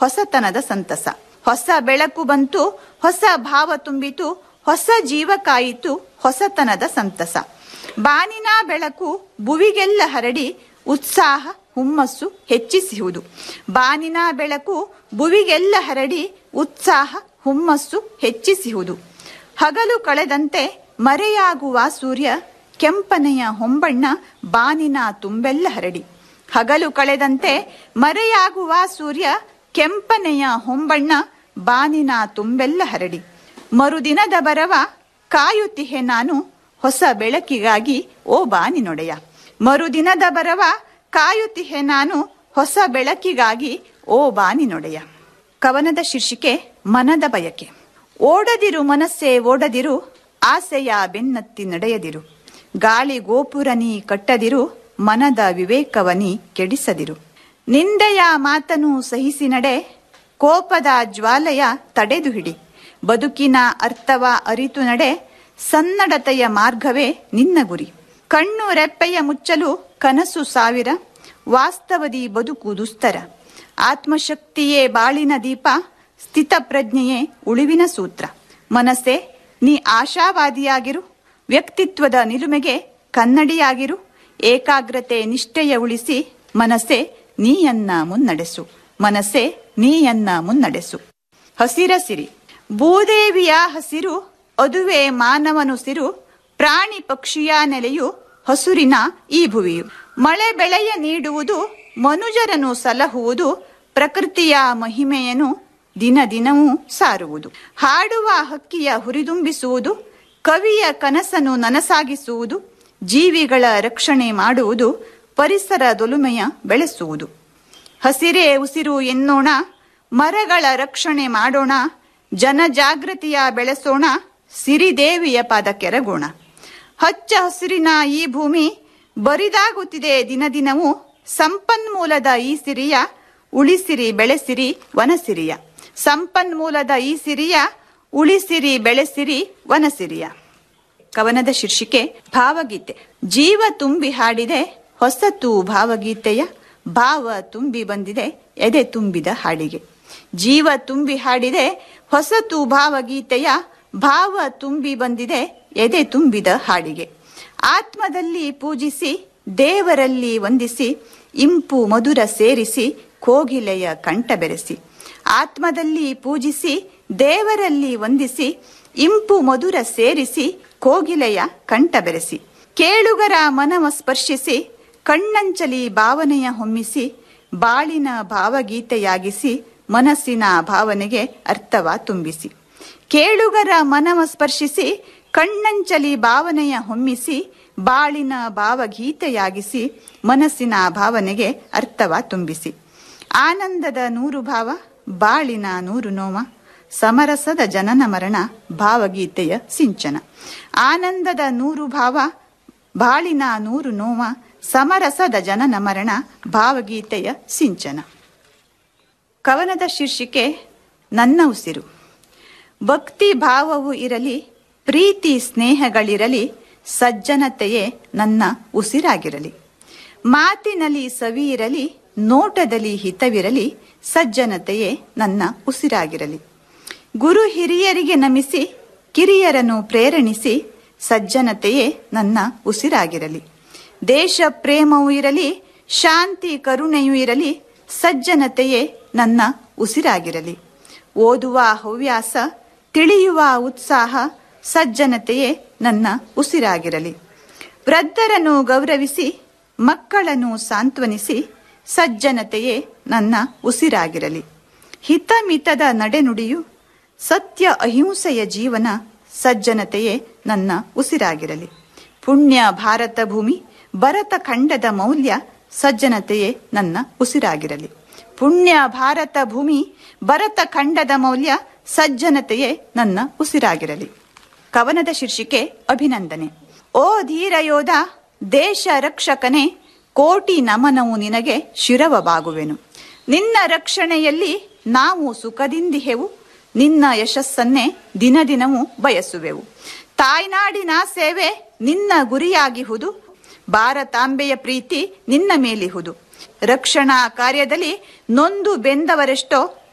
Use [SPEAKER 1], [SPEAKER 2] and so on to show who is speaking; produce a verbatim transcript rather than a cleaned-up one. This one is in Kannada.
[SPEAKER 1] ಹೊಸತನದ ಸಂತಸ. ಹೊಸ ಬೆಳಕು ಬಂತು, ಹೊಸ ಭಾವ ತುಂಬಿತು, ಹೊಸ ಜೀವ ಕಾಯಿತು, ಹೊಸತನದ ಸಂತಸ. ಬಾನಿನ ಬೆಳಕು ಭುವಿಗೆಲ್ಲ ಹರಡಿ ಉತ್ಸಾಹ ಹುಮ್ಮಸ್ಸು ಹೆಚ್ಚಿಸುವುದು. ಬಾನಿನ ಬೆಳಕು ಭುವಿಗೆಲ್ಲ ಹರಡಿ ಉತ್ಸಾಹ ಹುಮ್ಮಸ್ಸು ಹೆಚ್ಚಿಸುವುದು. ಹಗಲು ಕಳೆದಂತೆ ಮರೆಯಾಗುವ ಸೂರ್ಯ ಕೆಂಪನೆಯ ಹೊಂಬಣ್ಣ ಬಾನಿನ ತುಂಬೆಲ್ಲ ಹರಡಿ. ಹಗಲು ಕಳೆದಂತೆ ಮರೆಯಾಗುವ ಸೂರ್ಯ ಕೆಂಪನೆಯ ಹೊಂಬಣ್ಣ ಬಾನಿನ ತುಂಬೆಲ್ಲ ಹರಡಿ. ಮರುದಿನದ ಬರವ ಕಾಯುತ್ತಿಹೆ ನಾನು ಹೊಸ ಬೆಳಕಿಗಾಗಿ ಓ ಬಾನಿನೊಡೆಯ. ಮರುದಿನದ ಬರವ ಕಾಯುತ್ತಿಹೆ ನಾನು ಹೊಸ ಬೆಳಕಿಗಾಗಿ ಓ ಬಾನಿನೊಡೆಯ. ಕವನದ ಶೀರ್ಷಿಕೆ ಮನದ ಬಯಕೆ. ಓಡದಿರು ಮನಸ್ಸೇ ಓಡದಿರು, ಆಸೆಯ ಬೆನ್ನತ್ತಿ ನಡೆಯದಿರು. ಗಾಳಿ ಗೋಪುರ ನೀ ಕಟ್ಟದಿರು, ಮನದ ವಿವೇಕವನಿ ಕೆಡಿಸದಿರು. ನಿಂದೆಯ ಮಾತನು ಸಹಿಸಿ ನಡೆ, ಕೋಪದ ಜ್ವಾಲೆಯ ತಡೆದು ಹಿಡಿ. ಬದುಕಿನ ಅರ್ಥವ ಅರಿತು ನಡೆ, ಸನ್ನಡತೆಯ ಮಾರ್ಗವೇ ನಿನ್ನ ಗುರಿ. ಕಣ್ಣು ರೆಪ್ಪೆಯ ಮುಚ್ಚಲು ಕನಸು ಸಾವಿರ, ವಾಸ್ತವದಿ ಬದುಕು ದುಸ್ತರ. ಆತ್ಮಶಕ್ತಿಯೇ ಬಾಳಿನ ದೀಪ, ಸ್ಥಿತ ಪ್ರಜ್ಞೆಯೇ ಉಳಿವಿನ ಸೂತ್ರ. ಮನಸ್ಸೇ ನೀ ಆಶಾವಾದಿಯಾಗಿರು, ವ್ಯಕ್ತಿತ್ವದ ನಿಲುಮೆಗೆ ಕನ್ನಡಿಯಾಗಿರು. ಏಕಾಗ್ರತೆ ನಿಷ್ಠೆಯ ಉಳಿಸಿ, ಮನಸ್ಸೇ ನೀಯನ್ನ ಮುನ್ನಡೆಸು. ಮನಸ್ಸೇ ನೀಯನ್ನ ಮುನ್ನಡೆಸು. ಹಸಿರ ಸಿರಿ. ಭೂದೇವಿಯ ಹಸಿರು ಅದುವೇ ಮಾನವನುಸಿರು, ಪ್ರಾಣಿ ಪಕ್ಷಿಯ ನೆಲೆಯು ಹಸುರಿನ ಈ ಭುವಿಯು. ಮಳೆ ಬೆಳೆಯ ನೀಡುವುದು, ಮನುಜರನ್ನು ಸಲಹುವುದು, ಪ್ರಕೃತಿಯ ಮಹಿಮೆಯನ್ನು ದಿನ ದಿನವೂ ಸಾರುವುದು. ಹಾಡುವ ಹಕ್ಕಿಯ ಹುರಿದುಂಬಿಸುವುದು, ಕವಿಯ ಕನಸನ್ನು ನನಸಾಗಿಸುವುದು. ಜೀವಿಗಳ ರಕ್ಷಣೆ ಮಾಡುವುದು, ಪರಿಸರದೊಲುಮೆಯ ಬೆಳೆಸುವುದು. ಹಸಿರೇ ಉಸಿರು ಎನ್ನೋಣ, ಮರಗಳ ರಕ್ಷಣೆ ಮಾಡೋಣ. ಜನಜಾಗೃತಿಯ ಬೆಳೆಸೋಣ, ಸಿರಿದೇವಿಯ ಪಾದ ಕೆರಗೋಣ. ಹಚ್ಚ ಹಸಿರಿನ ಈ ಭೂಮಿ ಬರಿದಾಗುತ್ತಿದೆ ದಿನ ದಿನವೂ. ಸಂಪನ್ಮೂಲದ ಈ ಸಿರಿಯ ಉಳಿಸಿರಿ ಬೆಳೆಸಿರಿ ವನಸಿರಿಯ. ಸಂಪನ್ಮೂಲದ ಈ ಸಿರಿಯ ಉಳಿಸಿರಿ ಬೆಳೆಸಿರಿ ವನಸಿರಿಯ. ಕವನದ ಶೀರ್ಷಿಕೆ ಭಾವಗೀತೆ. ಜೀವ ತುಂಬಿ ಹಾಡಿದೆ ಹೊಸತು ಭಾವಗೀತೆಯ, ಭಾವ ತುಂಬಿ ಬಂದಿದೆ ಎದೆ ತುಂಬಿದ ಹಾಡಿಗೆ. ಜೀವ ತುಂಬಿ ಹಾಡಿದೆ ಹೊಸತು ಭಾವಗೀತೆಯ, ಭಾವ ತುಂಬಿ ಬಂದಿದೆ ಎದೆ ತುಂಬಿದ ಹಾಡಿಗೆ. ಆತ್ಮದಲ್ಲಿ ಪೂಜಿಸಿ ದೇವರಲ್ಲಿ ವಂದಿಸಿ, ಇಂಪು ಮಧುರ ಸೇರಿಸಿ ಕೋಗಿಲೆಯ ಕಂಠ ಬೆರೆಸಿ. ಆತ್ಮದಲ್ಲಿ ಪೂಜಿಸಿ ದೇವರಲ್ಲಿ ವಂದಿಸಿ, ಇಂಪು ಮಧುರ ಸೇರಿಸಿ ಕೋಗಿಲೆಯ ಕಂಠ ಬೆರೆಸಿ. ಕೇಳುಗರ ಮನವ ಸ್ಪರ್ಶಿಸಿ ಕಣ್ಣಂಚಲಿ ಭಾವನೆಯ ಹೊಮ್ಮಿಸಿ, ಬಾಳಿನ ಭಾವಗೀತೆಯಾಗಿಸಿ ಮನಸ್ಸಿನ ಭಾವನೆಗೆ ಅರ್ಥವ ತುಂಬಿಸಿ. ಕೇಳುಗರ ಮನವ ಸ್ಪರ್ಶಿಸಿ ಕಣ್ಣಂಚಲಿ ಭಾವನೆಯ ಹೊಮ್ಮಿಸಿ, ಬಾಳಿನ ಭಾವಗೀತೆಯಾಗಿಸಿ ಮನಸ್ಸಿನ ಭಾವನೆಗೆ ಅರ್ಥವ ತುಂಬಿಸಿ. ಆನಂದದ ನೂರು ಭಾವ ಬಾಳಿನ ನೂರು ನೋವ, ಸಮರಸದ ಜನನ ಮರಣ ಭಾವಗೀತೆಯ ಸಿಂಚನ. ಆನಂದದ ನೂರು ಭಾವ ಬಾಳಿನ ನೂರು ನೋವ, ಸಮರಸದ ಜನನ ಮರಣ ಭಾವಗೀತೆಯ ಸಿಂಚನ. ಕವನದ ಶೀರ್ಷಿಕೆ ನನ್ನ ಉಸಿರು. ಭಕ್ತಿ ಭಾವವು ಇರಲಿ, ಪ್ರೀತಿ ಸ್ನೇಹಗಳಿರಲಿ, ಸಜ್ಜನತೆಯೇ ನನ್ನ ಉಸಿರಾಗಿರಲಿ. ಮಾತಿನಲ್ಲಿ ಸವಿ ಇರಲಿ, ನೋಟದಲ್ಲಿ ಹಿತವಿರಲಿ, ಸಜ್ಜನತೆಯೇ ನನ್ನ ಉಸಿರಾಗಿರಲಿ. ಗುರು ಹಿರಿಯರಿಗೆ ನಮಿಸಿ ಕಿರಿಯರನ್ನು ಪ್ರೇರಣಿಸಿ, ಸಜ್ಜನತೆಯೇ ನನ್ನ ಉಸಿರಾಗಿರಲಿ. ದೇಶ ಪ್ರೇಮವೂ ಇರಲಿ, ಶಾಂತಿ ಕರುಣೆಯೂ ಇರಲಿ, ಸಜ್ಜನತೆಯೇ ನನ್ನ ಉಸಿರಾಗಿರಲಿ. ಓದುವ ಹವ್ಯಾಸ, ತಿಳಿಯುವ ಉತ್ಸಾಹ, ಸಜ್ಜನತೆಯೇ ನನ್ನ ಉಸಿರಾಗಿರಲಿ. ವೃದ್ಧರನ್ನು ಗೌರವಿಸಿ ಮಕ್ಕಳನ್ನು ಸಾಂತ್ವನಿಸಿ, ಸಜ್ಜನತೆಯೇ ನನ್ನ ಉಸಿರಾಗಿರಲಿ. ಹಿತಮಿತದ ನಡೆನುಡಿಯು, ಸತ್ಯ ಅಹಿಂಸೆಯ ಜೀವನ, ಸಜ್ಜನತೆಯೇ ನನ್ನ ಉಸಿರಾಗಿರಲಿ. ಪುಣ್ಯ ಭಾರತ ಭೂಮಿ ಭರತ ಖಂಡದ ಮೌಲ್ಯ, ಸಜ್ಜನತೆಯೇ ನನ್ನ ಉಸಿರಾಗಿರಲಿ. ಪುಣ್ಯ ಭಾರತ ಭೂಮಿ ಭರತ ಖಂಡದ ಮೌಲ್ಯ, ಸಜ್ಜನತೆಯೇ ನನ್ನ ಉಸಿರಾಗಿರಲಿ. ಕವನದ ಶೀರ್ಷಿಕೆ ಅಭಿನಂದನೆ. ಓ ಧೀರ ಯೋಧ, ದೇಶ ರಕ್ಷಕನೇ, ಕೋಟಿ ನಮನವು ನಿನಗೆ ಶಿರವ ಬಾಗುವೆನು. ನಿನ್ನ ರಕ್ಷಣೆಯಲ್ಲಿ ನಾವು ಸುಖದಿಂದಿಹೆವು, ನಿನ್ನ ಯಶಸ್ಸನ್ನೇ ದಿನ ದಿನವೂ ಬಯಸುವೆವು. ತಾಯ್ನಾಡಿನ ಸೇವೆ ನಿನ್ನ ಗುರಿಯಾಗಿಹುದು, ಭಾರತಾಂಬೆಯ ಪ್ರೀತಿ ನಿನ್ನ ಮೇಲಿಹುದು. ರಕ್ಷಣಾ ಕಾರ್ಯದಲ್ಲಿ ನೊಂದು ಬೆಂದವರೆಷ್ಟೋ